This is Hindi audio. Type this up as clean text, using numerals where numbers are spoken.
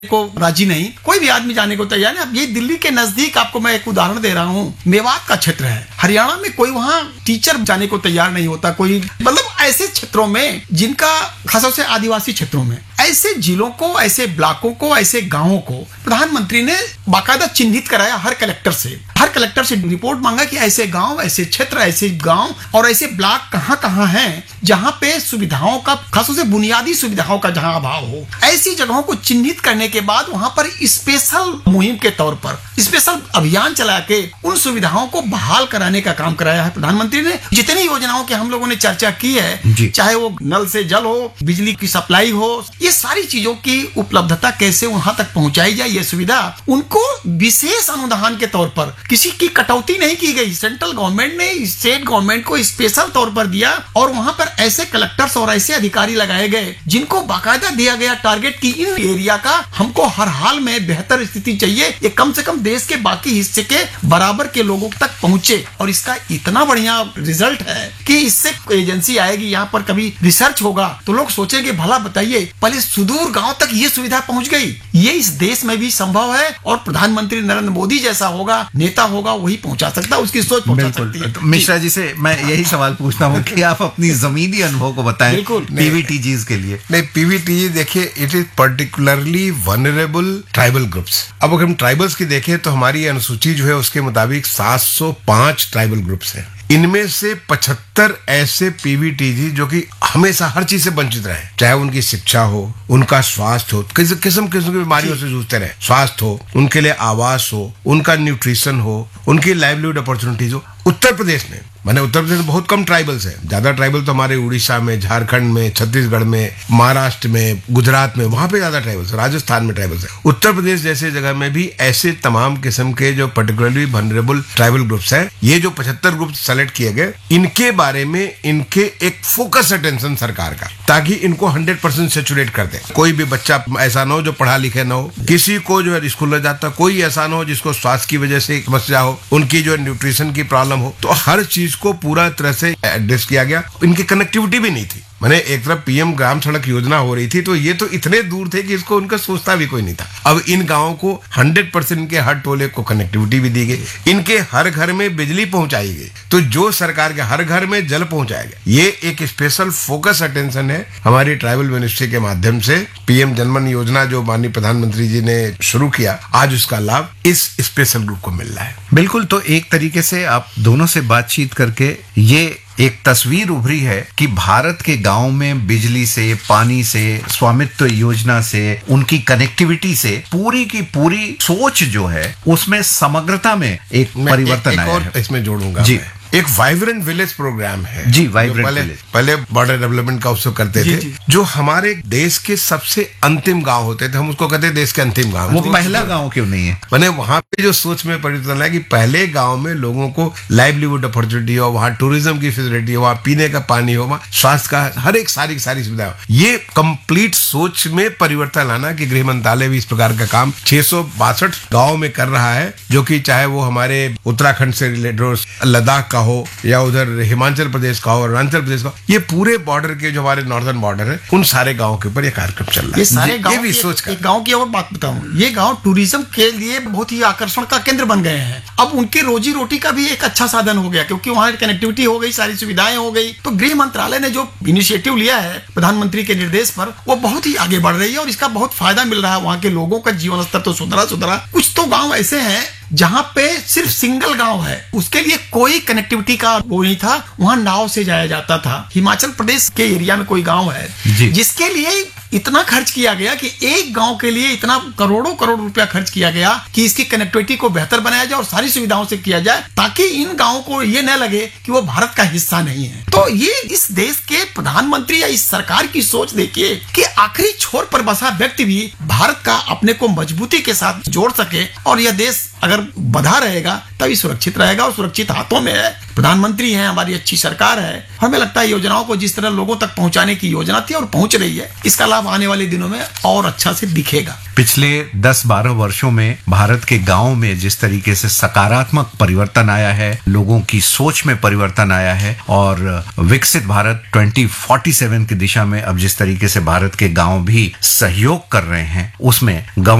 को राजी नहीं, कोई भी आदमी जाने को तैयार नहीं। अब ये दिल्ली के नजदीक आपको मैं एक उदाहरण दे रहा हूँ, मेवात का क्षेत्र है, हरियाणा में कोई वहाँ टीचर जाने को तैयार नहीं होता, कोई मतलब ऐसे क्षेत्रों में जिनका खासतौर से आदिवासी क्षेत्रों में, ऐसे जिलों को, ऐसे ब्लॉकों को, ऐसे गांवों को प्रधानमंत्री ने बाकायदा चिन्हित कराया। हर कलेक्टर से रिपोर्ट मांगा कि ऐसे गांव, ऐसे क्षेत्र, ऐसे गांव और ऐसे ब्लॉक कहां कहां हैं जहां पे सुविधाओं का, खासतौर से बुनियादी सुविधाओं का जहां अभाव हो। ऐसी जगहों को चिन्हित करने के बाद वहां पर स्पेशल मुहिम के तौर पर स्पेशल अभियान चला के उन सुविधाओं को बहाल कराने का काम कराया है प्रधानमंत्री ने। जितनी योजनाओं की हम लोगों ने चर्चा की है, चाहे वो नल से जल हो, बिजली की सप्लाई हो, ये सारी चीजों की उपलब्धता कैसे वहां तक पहुंचाई जाए, ये सुविधा उनको विशेष अनुदान के तौर पर, किसी की कटौती नहीं की गई। सेंट्रल गवर्नमेंट ने स्टेट गवर्नमेंट को स्पेशल तौर पर दिया और वहां पर ऐसे कलेक्टर्स और ऐसे अधिकारी लगाए गए जिनको बाकायदा दिया गया टारगेट की इन एरिया का हमको हर हाल में बेहतर स्थिति चाहिए, ये कम से कम देश के बाकी हिस्से के बराबर के लोगों तक पहुंचे। और इसका इतना बढ़िया रिजल्ट है कि इससे एजेंसी आएगी, यहाँ पर कभी रिसर्च होगा तो लोग सोचेंगे भला बताइए पहले सुदूर गांव तक ये सुविधा पहुंच गई। ये इस देश में भी संभव है और प्रधानमंत्री नरेंद्र मोदी जैसा होगा, नेता होगा, वही पहुंचा सकता है, उसकी सोच पहुंचा सकती है। तो मिश्रा जी से मैं यही सवाल पूछता हूँ कि आप अपनी जमीनी अनुभव को बताएं पीवीटीजीज के लिए। नहीं, पीवीटीजी देखिए, it is particularly vulnerable tribal groups. अब अगर हम ट्राइबल्स की देखें तो हमारी अनुसूची जो है उसके मुताबिक 705 ट्राइबल ग्रुप्स हैं। इनमें से 75 ऐसे पीवीटीजी जो कि हमेशा हर चीज से वंचित रहे, चाहे उनकी शिक्षा हो, उनका स्वास्थ्य हो, किस्म की बीमारियों से जूझते रहे, स्वास्थ्य हो, उनके लिए आवास हो, उनका न्यूट्रिशन हो, उनकी लाइवलीहुड अपॉर्चुनिटीज हो। उत्तर प्रदेश में, माने उत्तर प्रदेश में बहुत कम ट्राइबल्स हैं, ज्यादा ट्राइबल तो हमारे उड़ीसा में, झारखंड में, छत्तीसगढ़ में, महाराष्ट्र में, गुजरात में, वहां पे ज्यादा ट्राइबल्स, राजस्थान में ट्राइबल्स हैं। उत्तर प्रदेश जैसे जगह में भी ऐसे तमाम किस्म के जो पर्टिकुलरली वनरेबल ट्राइबल ग्रुप्स हैं, ये जो 75 ग्रुप सेलेक्ट किए गए, इनके बारे में इनके एक फोकस अटेंशन सरकार का, ताकि इनको 100% सेचुरेट कर दे। कोई भी बच्चा ऐसा ना हो जो पढ़ा लिखे ना हो, किसी को जो है स्कूल न जाता, कोई ऐसा ना हो जिसको स्वास्थ्य की वजह से समस्या हो, उनकी जो न्यूट्रिशन की प्रॉब्लम हो, तो हर चीज को पूरा तरह से एड्रेस किया गया। इनकी कनेक्टिविटी भी नहीं थी, मैंने एक तरफ पीएम ग्राम सड़क योजना हो रही थी तो ये तो इतने दूर थे कि इसको उनका सोचता भी कोई नहीं था। अब इन गांवों को 100% इनके हर टोले को कनेक्टिविटी भी दी गई, इनके हर घर में बिजली पहुंचाई गई, तो जो सरकार के हर घर में जल पहुंचाया गया। ये एक स्पेशल फोकस अटेंशन है हमारी ट्राइबल मिनिस्ट्री के माध्यम से। पीएम जनमन योजना जो माननीय प्रधानमंत्री जी ने शुरू किया, आज उसका लाभ इस स्पेशल ग्रुप को मिल रहा है। बिल्कुल, तो एक तरीके से आप दोनों से बातचीत करके ये एक तस्वीर उभरी है कि भारत के गांव में बिजली से, पानी से, स्वामित्व योजना से, उनकी कनेक्टिविटी से पूरी की पूरी सोच जो है उसमें समग्रता में एक परिवर्तन आया है। इसमें जोड़ूंगा जी, एक वाइब्रेंट विलेज प्रोग्राम है जी, वाइब्रेंट विलेज पहले बॉर्डर डेवलपमेंट का उसको करते थे, जो हमारे देश के सबसे अंतिम गांव होते थे, हम उसको कहते हैं देश के अंतिम गांव। वो पहला गांव क्यों नहीं है? मैंने वहां पे जो सोच में परिवर्तन है कि पहले गांव में लोगों को लाइवलीहुड अपॉर्चुनिटी हो, वहां टूरिज्म की फैसिलिटी हो, वहां पीने का पानी हो, वहां स्वास्थ्य का हर एक सारी सुविधा हो। ये कंप्लीट सोच में परिवर्तन लाना कि गृह मंत्रालय भी इस प्रकार का काम 662 गाँव में कर रहा है, जो कि चाहे वो हमारे उत्तराखंड से रिलेटेड हो, लद्दाख का हो, या उधर हिमाचल प्रदेश का हो, अरुणाचल प्रदेश का, ये पूरे बॉर्डर के जो हमारे नॉर्दर्न बॉर्डर है, उन सारे गांवों के ऊपर ये कार्यक्रम चल रहा है। ये सारे गांव, ये भी सोच का। एक गांव की और बात बताऊं, ये गांव टूरिज्म के लिए बहुत ही आकर्षण का केंद्र बन गए हैं। अब उनकी रोजी रोटी का भी एक अच्छा साधन हो गया, क्योंकि वहां कनेक्टिविटी हो गई, सारी सुविधाएं हो गई। तो गृह मंत्रालय ने जो इनिशिएटिव लिया है प्रधानमंत्री के निर्देश पर, वो बहुत ही आगे बढ़ रही है और इसका बहुत फायदा मिल रहा है। वहां के लोगों का जीवन स्तर तो सुधरा। कुछ तो गाँव ऐसे हैं जहां पे सिर्फ सिंगल गांव है, उसके लिए कोई कनेक्टिविटी का वो नहीं था, वहां नाव से जाया जाता था। हिमाचल प्रदेश के एरिया में कोई गांव है जिसके लिए इतना खर्च किया गया कि एक गांव के लिए इतना करोड़ों रुपया खर्च किया गया कि इसकी कनेक्टिविटी को बेहतर बनाया जाए और सारी सुविधाओं से किया जाए, ताकि इन गांवों को ये न लगे कि वो भारत का हिस्सा नहीं है। तो ये इस देश के प्रधानमंत्री या इस सरकार की सोच देखिए कि आखिरी छोर पर बसा व्यक्ति भी भारत का अपने को मजबूती के साथ जोड़ सके और यह देश अगर बधा रहेगा तभी सुरक्षित रहेगा, और सुरक्षित हाथों में है। प्रधानमंत्री हैं, हमारी अच्छी सरकार है, हमें लगता है योजनाओं को जिस तरह लोगों तक पहुंचाने की योजना थी और पहुंच रही है, इसका लाभ आने वाले दिनों में और अच्छा से दिखेगा। पिछले 10-12 वर्षों में भारत के गांव में जिस तरीके से सकारात्मक परिवर्तन आया है, लोगों की सोच में परिवर्तन आया है, और विकसित भारत 2047 की दिशा में अब जिस तरीके से भारत के गांव भी सहयोग कर रहे हैं, उसमें